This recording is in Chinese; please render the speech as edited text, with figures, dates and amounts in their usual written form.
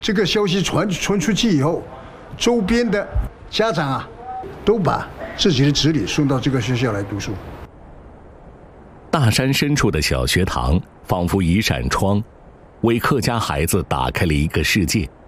这个消息传出去以后，周边的家长啊，都把自己的子女送到这个学校来读书。 大山深处的小学堂仿佛一扇窗，为客家孩子打开了一个世界。